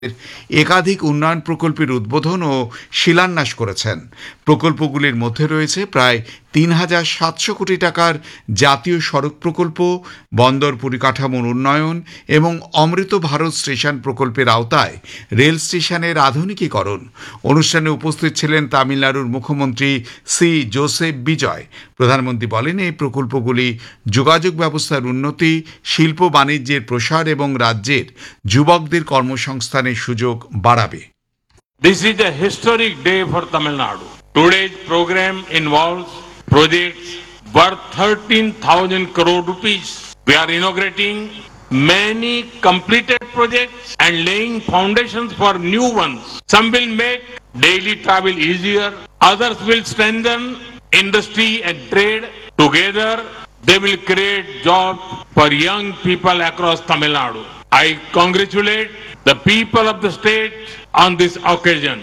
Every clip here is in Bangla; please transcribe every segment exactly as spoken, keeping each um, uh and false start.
একাধিক উন্নয়ন প্রকল্পের উদ্বোধন ও শিলান্যাস করেছেন। প্রকল্পগুলির মধ্যে রয়েছে প্রায় তিন হাজার সাতশো কোটি টাকার জাতীয় সড়ক প্রকল্প, বন্দর পরিকাঠামোর উন্নয়ন এবং অমৃত ভারত স্টেশন প্রকল্পের আওতায় রেল স্টেশনের আধুনিকীকরণ। অনুষ্ঠানে উপস্থিত ছিলেন তামিলনাড়ুর মুখ্যমন্ত্রী সি জোসেফ বিজয়। প্রধানমন্ত্রী বলেন, এই প্রকল্পগুলি যোগাযোগ ব্যবস্থার উন্নতি, শিল্প বাণিজ্যের প্রসার এবং রাজ্যের যুবকদের কর্মসংস্থানের সুযোগ বাড়াবে। This is a historic day for Tamil Nadu. Today's program involves projects worth thirteen thousand crore rupees. We are inaugurating many completed projects and laying foundations for new ones. Some will make daily travel easier, others will strengthen industry and trade. Together, they will create jobs for young people across Tamil Nadu. I congratulate the people of the state on this occasion.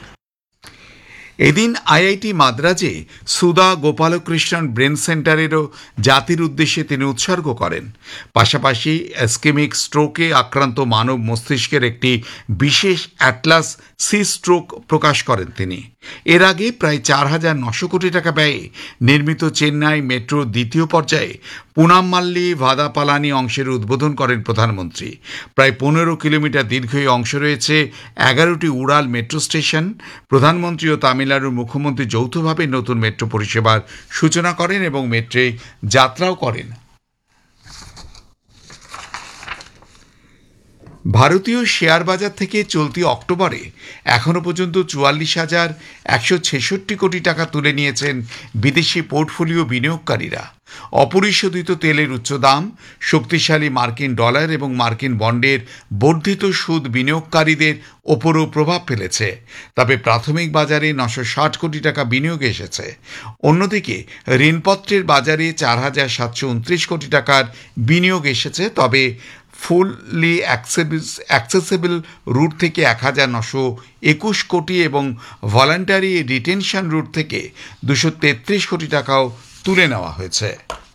এদিন আইআইটি মাদ্রাজে সুধা গোপালকৃষ্ণন ব্রেন সেন্টারেরও জাতির উদ্দেশ্যে তিনি উৎসর্গ করেন। পাশাপাশি এসকেমিক স্ট্রোকে আক্রান্ত মানব মস্তিষ্কের একটি বিশেষ অ্যাটলাস সি স্ট্রোক প্রকাশ করেন তিনি। এর আগে প্রায় চার হাজার নশো কোটি টাকা ব্যয়ে নির্মিত চেন্নাই মেট্রো দ্বিতীয় পর্যায়ে পুনামমাল্লি ভাদাপালানি অংশের উদ্বোধন করেন প্রধানমন্ত্রী। প্রায় পনেরো কিলোমিটার দীর্ঘ এই অংশ রয়েছে এগারোটি উড়াল মেট্রো স্টেশন। প্রধানমন্ত্রী ও তামিলনাড়ুর মুখ্যমন্ত্রী যৌথভাবে নতুন মেট্রো পরিষেবার সূচনা করেন এবং মেট্রোে যাত্রাও করেন। ভারতীয় শেয়ার বাজার থেকে চলতি অক্টোবরে এখনও পর্যন্ত চুয়াল্লিশ হাজার একশো ছেষট্টি কোটি টাকা তুলে নিয়েছেন বিদেশি পোর্টফোলিও বিনিয়োগকারীরা। অপরিশোধিত তেলের উচ্চ দাম, শক্তিশালী মার্কিন ডলার এবং মার্কিন বন্ডের বর্ধিত সুদ বিনিয়োগকারীদের ওপরও প্রভাব ফেলেছে। তবে প্রাথমিক বাজারে নশো ষাট কোটি টাকা বিনিয়োগ এসেছে। অন্যদিকে ঋণপত্রের বাজারে চার হাজার সাতশো উনত্রিশ কোটি টাকার বিনিয়োগ এসেছে। তবে ফুললি অ্যাক্সেসেবল রুট থেকে এক হাজার নশো একুশ কোটি এবং ভলান্টারি রিটেনশন রুট থেকে দুশো তেত্রিশ কোটি টাকাও তুলে নেওয়া হয়েছে।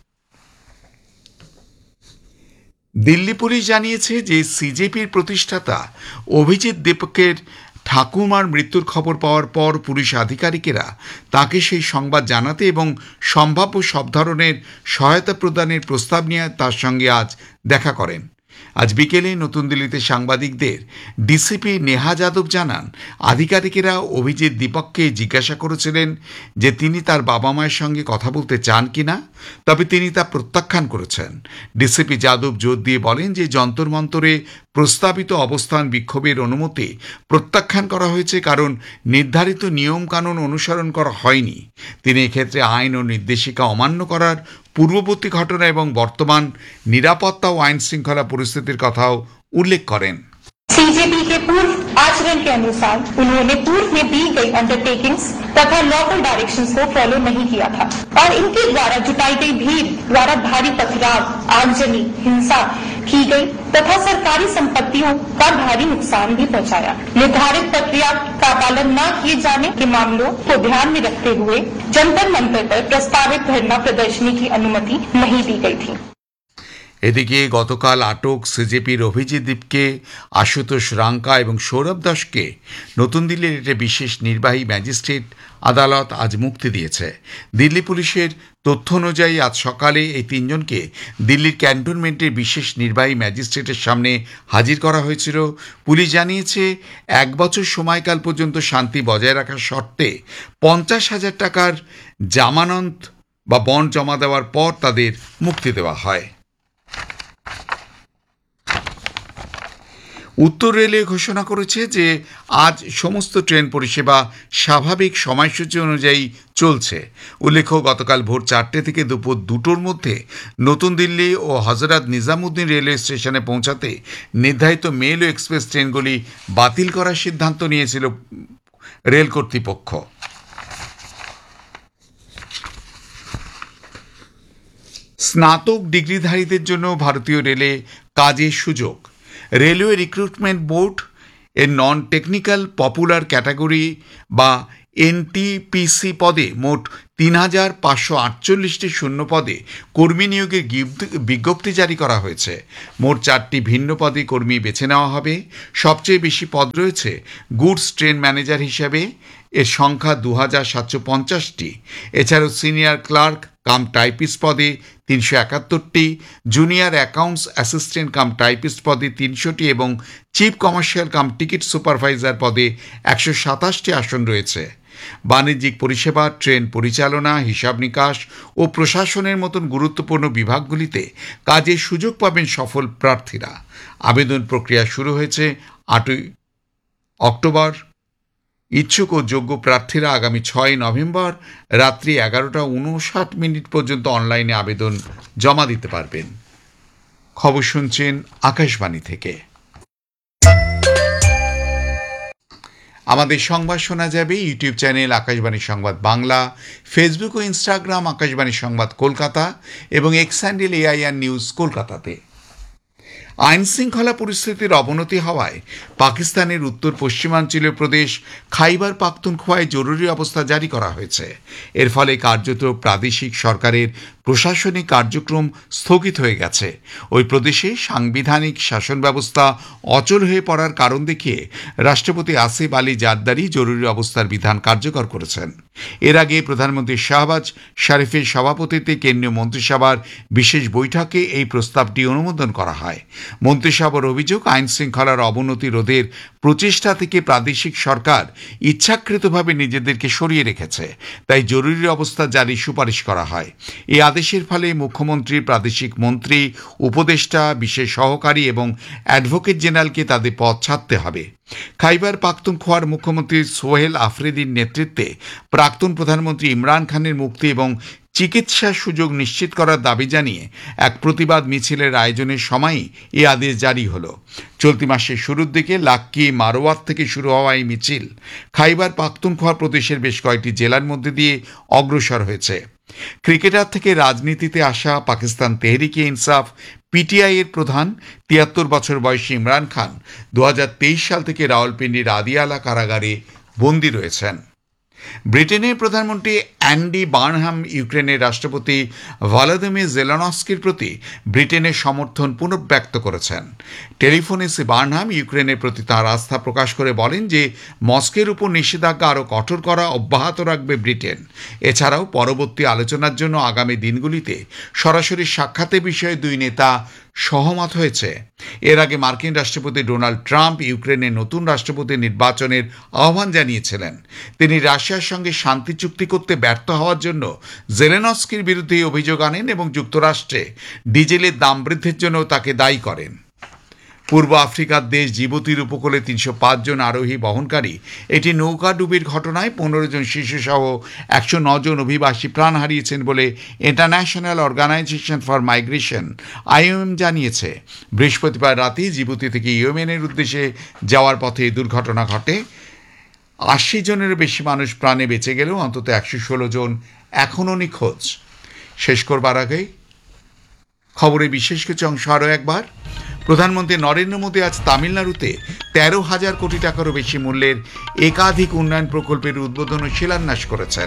দিল্লি পুলিশ জানিয়েছে যে সিজেপির প্রতিষ্ঠাতা অভিজিৎ দীপকের ঠাকুমার মৃত্যুর খবর পাওয়ার পর পুলিশ আধিকারিকেরা তাকে সেই সংবাদ জানাতে এবং সম্ভাব্য সব ধরনের সহায়তা প্রদানের প্রস্তাব নিয়ে তার সঙ্গে আজ দেখা করেন। আজ বিকেলে নতুন দিল্লিতে সাংবাদিকদের ডিসিপি নেহা যাদব জানান, আধিকারিকেরা অভিজিৎ দীপককে জিজ্ঞাসা করেছিলেন যে তিনি তার বাবা মায়ের সঙ্গে কথা বলতে চান কিনা, তবে তিনি তা প্রত্যাখ্যান করেছেন। ডিসিপি যাদব জোর দিয়ে বলেন যে যন্তর মন্তরে প্রস্তাবিত অবস্থান বিক্ষোভের অনুমতি প্রত্যাখ্যান করা হয়েছে কারণ নির্ধারিত নিয়মকানুন অনুসরণ করা হয়নি। তিনি এক্ষেত্রে আইন ও নির্দেশিকা অমান্য করার পূর্ববর্তী ঘটনা এবং বর্তমান নিরাপত্তা ও আইন শৃঙ্খলা পরিস্থিতির কথাও উল্লেখ করেন। सीजेपी के पूर्व आचरण के अनुसार उन्होंने पूर्व में दी गई अंडरटेकिंग्स तथा लॉकल डायरेक्शंस को फॉलो नहीं किया था और इनके द्वारा जुटाई गई भीड़ द्वारा भारी पथराव, आगजनी, हिंसा की गई तथा सरकारी संपत्तियों का भारी नुकसान भी पहुंचाया। निर्धारित प्रक्रिया का पालन न किए जाने के मामलों को ध्यान में रखते हुए जंतर मंतर पर प्रस्तावित धरना प्रदर्शनी की अनुमति नहीं दी गई थी। এদিকে গতকাল আটক সিজেপির অভিজিৎ দীপকে, আশুতোষ রাঙ্কা এবং সৌরভ দাসকে নতুন দিল্লির একটি বিশেষ নির্বাহী ম্যাজিস্ট্রেট আদালত আজ মুক্তি দিয়েছে। দিল্লি পুলিশের তথ্য অনুযায়ী আজ সকালে এই তিনজনকে দিল্লির ক্যান্টনমেন্টের বিশেষ নির্বাহী ম্যাজিস্ট্রেটের সামনে হাজির করা হয়েছিল। পুলিশ জানিয়েছে, এক বছর সময়কাল পর্যন্ত শান্তি বজায় রাখার শর্তে পঞ্চাশ হাজার টাকার জামানত বা বন্ড জমা দেওয়ার পর তাদের মুক্তি দেওয়া হয়। উত্তর রেলওয়ে ঘোষণা করেছে যে আজ সমস্ত ট্রেন পরিষেবা স্বাভাবিক সময়সূচি অনুযায়ী চলছে। উল্লেখ্য, গতকাল ভোর চারটে থেকে দুপুর দুটোর মধ্যে নতুন দিল্লি ও হজরত নিজামুদ্দিন রেলওয়ে স্টেশনে পৌঁছাতে নির্ধারিত মেল ও এক্সপ্রেস ট্রেনগুলি বাতিল করার সিদ্ধান্ত নিয়েছিল রেল কর্তৃপক্ষ। স্নাতক ডিগ্রিধারীদের জন্য ভারতীয় রেলে কাজের সুযোগ। রেলওয়ে রিক্রুটমেন্ট বোর্ড এর নন টেকনিক্যাল পপুলার ক্যাটাগরি বা এনটিপিসি পদে মোট তিন হাজার পাঁচশো আটচল্লিশটি শূন্য পদে কর্মী নিয়োগের বিজ্ঞপ্তি জারি করা হয়েছে। মোট চারটি ভিন্ন পদে কর্মী বেছে নেওয়া হবে। সবচেয়ে বেশি পদ রয়েছে গুডস ট্রেন ম্যানেজার হিসাবে, এর সংখ্যা দু হাজার সাতশো পঞ্চাশটি। এছাড়াও সিনিয়র ক্লার্ক কাম টাইপিস্ট পদে তিনশো একাত্তরটি, junior accounts assistant cum typist পদে তিনশোটি এবং chief commercial cum ticket supervisor পদে একশো সাতাশটি আসন রয়েছে। বাণিজ্যিক পরিষেবা, ট্রেন পরিচালনা, হিসাব নিকাশ ও প্রশাসনের মতন গুরুত্বপূর্ণ বিভাগগুলিতে কাজের সুযোগ পাবেন সফল প্রার্থীরা। আবেদন প্রক্রিয়া শুরু হয়েছে আটই অক্টোবর। ইচ্ছুক ও যোগ্য প্রার্থীরা আগামী ছয় নভেম্বর রাত্রি এগারোটা উনষাট মিনিট পর্যন্ত অনলাইনে আবেদন জমা দিতে পারবেন। খবর শুনছেন আকাশবাণী থেকে। আমাদের সংবাদ শোনা যাবে ইউটিউব চ্যানেল আকাশবাণী সংবাদ বাংলা, ফেসবুক ও ইনস্টাগ্রাম আকাশবাণী সংবাদ কলকাতা এবং এক্স হ্যান্ডেল এআইআর নিউজ কলকাতাতে। আইন শৃঙ্খলা পরিস্থিতির অবনতি হওয়ায় পাকিস্তানের উত্তর পশ্চিমাঞ্চলীয় প্রদেশ খাইবার পাখতুনখোয়ায় জরুরি অবস্থা জারি করা হয়েছে। এর ফলে কার্যত প্রাদেশিক সরকারের প্রশাসনিক কার্যক্রম স্থগিত হয়ে গেছে। ওই প্রদেশে সাংবিধানিক শাসন ব্যবস্থা অচল হয়ে পড়ার কারণ দেখিয়ে রাষ্ট্রপতি আসিফ আলী জারদারি জরুরি অবস্থার বিধান কার্যকর করেছেন। এর আগে প্রধানমন্ত্রী শাহবাজ শরীফের সভাপতিত্বে কেন্দ্রীয় মন্ত্রিসভার বিশেষ বৈঠকে এই প্রস্তাবটি অনুমোদন করা হয়। মন্ত্রিসভার অভিযোগ, আইন শৃঙ্খলার অবনতি রোধের প্রচেষ্টা থেকে প্রাদেশিক সরকার ইচ্ছাকৃতভাবে নিজেদেরকে সরিয়ে রেখেছে, তাই জরুরি অবস্থা জারির সুপারিশ করা হয়। এই আদেশের ফলে মুখ্যমন্ত্রী, প্রাদেশিক মন্ত্রী, উপদেষ্টা, বিশেষ সহকারী এবং অ্যাডভোকেট জেনারেলকে তাদের পদ ছাড়তে হবে। খাইবার পাখতুনখোয়ার মুখ্যমন্ত্রী সোহেল আফ্রিদির নেতৃত্বে প্রাক্তন প্রধানমন্ত্রী ইমরান খানের মুক্তি এবং চিকিৎসার সুযোগ নিশ্চিত করার দাবি জানিয়ে এক প্রতিবাদ মিছিলের আয়োজনের সময়ই এই আদেশ জারি হল। চলতি মাসের শুরুর দিকে লাক্কি মারোয়াত থেকে শুরু হওয়া এই মিছিল খাইবার পাখতুনখোয়া প্রদেশের বেশ কয়েকটি জেলার মধ্যে দিয়ে অগ্রসর হয়েছে। ক্রিকেটার থেকে রাজনীতিতে আসা পাকিস্তান তেহরিকে ইনসাফ পিটিআই এর প্রধান তিয়াত্তর বছর বয়সী ইমরান খান দু হাজার তেইশ সাল থেকে রাওয়ালপিন্ডির আদিয়ালা কারাগারে বন্দী রয়েছেন। ব্রিটেনের প্রধানমন্ত্রী অ্যান্ডি বার্নহাম ইউক্রেনের রাষ্ট্রপতি ভলোদিমির জেলেনস্কির প্রতি ব্রিটেনের সমর্থন পুনর্ব্যক্ত করেছেন। টেলিফোনে শ্রী বার্নহাম ইউক্রেনের প্রতি তাঁর আস্থা প্রকাশ করে বলেন যে মস্কোর উপর নিষেধাজ্ঞা আরও কঠোর করা অব্যাহত রাখবে ব্রিটেন। এছাড়াও পরবর্তী আলোচনার জন্য আগামী দিনগুলিতে সরাসরি সাক্ষাতের বিষয়ে দুই নেতা সহমত হয়েছে। এর আগে মার্কিন রাষ্ট্রপতি ডোনাল্ড ট্রাম্প ইউক্রেনের নতুন রাষ্ট্রপতি নির্বাচনের আহ্বান জানিয়েছিলেন। তিনি রাশিয়ার সঙ্গে শান্তি চুক্তি করতে ব্যর্থ হওয়ার জন্য জেলেনস্কির বিরুদ্ধে অভিযোগ আনেন এবং যুক্তরাষ্ট্রে ডিজেলের দাম বৃদ্ধির জন্য তাকে দায়ী করেন। পূর্ব আফ্রিকার দেশ জিবুতির উপকূলে তিনশো পাঁচ জন আরোহী বহনকারী একটি নৌকা ডুবির ঘটনায় পনেরো জন শিশুসহ একশো ন জন অভিবাসী প্রাণ হারিয়েছেন বলে international organisation for migration IOM জানিয়েছে। বৃহস্পতিবার রাতে জিবুতি থেকে ইয়েমেনের উদ্দেশ্যে যাওয়ার পথে এই দুর্ঘটনা ঘটে। আশি জনেরও বেশি মানুষ প্রাণে বেঁচে গেলেও অন্তত একশো ষোলো জন এখনও নিখোঁজ। শেষ করবার আগে খবরে বিশেষ কিছু অংশ আরও একবার। প্রধানমন্ত্রী নরেন্দ্র মোদী আজ তামিলনাড়ুতে তেরো হাজার কোটি টাকারও বেশি মূল্যের একাধিক উন্নয়ন প্রকল্পের উদ্বোধন ও শিলান্যাস করেছেন।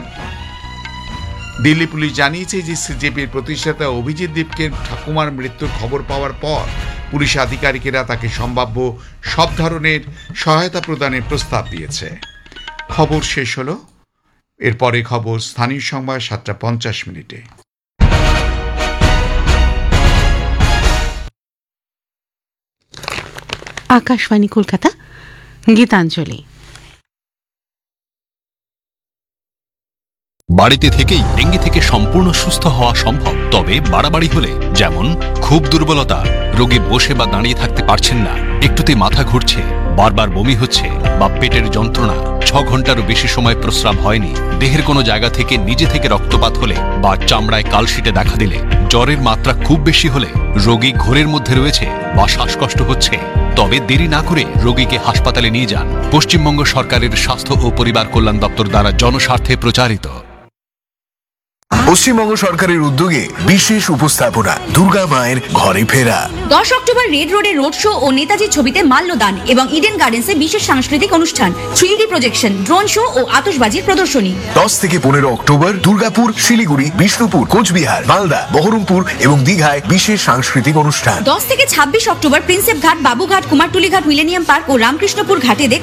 দিল্লি পুলিশ জানিয়েছে যে সিজেপির প্রতিষ্ঠাতা অভিজিৎ দীপকের ঠাকুমার মৃত্যুর খবর পাওয়ার পর পুলিশ আধিকারিকেরা তাকে সম্ভাব্য সব ধরনের সহায়তা প্রদানের প্রস্তাব দিয়েছে। খবর শেষ হল। এরপরে খবর স্থানীয় সংবাদ সাতটা পঞ্চাশ মিনিটে। আকাশবাণী কলকাতা, গীতাঞ্জলি। বাড়িতে থেকেই ডেঙ্গি থেকে সম্পূর্ণ সুস্থ হওয়া সম্ভব, তবে বাড়াবাড়ি হলে, যেমন খুব দুর্বলতা, রোগী বসে বা দাঁড়িয়ে থাকতে পারছেন না, একটুতে মাথা ঘুরছে, বারবার বমি হচ্ছে বা পেটের যন্ত্রণা, ছ ঘন্টারও বেশি সময় প্রস্রাব হয়নি, দেহের কোনো জায়গা থেকে নিজে থেকে রক্তপাত হলে বা চামড়ায় কালশিটে দেখা দিলে, জ্বরের মাত্রা খুব বেশি হলে, রোগী ঘোরের মধ্যে রয়েছে বা শ্বাসকষ্ট হচ্ছে, তবে দেরি না করে রোগীকে হাসপাতালে নিয়ে যান। পশ্চিমবঙ্গ সরকারের স্বাস্থ্য ও পরিবার কল্যাণ দপ্তর দ্বারা জনস্বার্থে প্রচারিত। পশ্চিমবঙ্গ সরকারের উদ্যোগে বিশেষ উপস্থাপনা দুর্গা মায়ের ঘরে ফেরা। দশ অক্টোবর রেড রোডে রোড শো ও নেতাজির ছবিতে মাল্যদান এবং ইডেন গার্ডেন্সে বিশেষ সাংস্কৃতিক অনুষ্ঠান, three D projection, drone show ও আতশবাজির প্রদর্শনী। দশ থেকে পনেরো অক্টোবর দুর্গাপুর, শিলিগুড়ি, বিষ্ণুপুর, কোচবিহার, মালদা, বহরমপুর এবং দীঘায় বিশেষ সাংস্কৃতিক অনুষ্ঠান। দশ থেকে ছাব্বিশ অক্টোবর প্রিন্সেপ ঘাট, বাবুঘাট, কুমারটুলি ঘাট, মিলেনিয়াম পার্ক ও রামকৃষ্ণপুর ঘাটে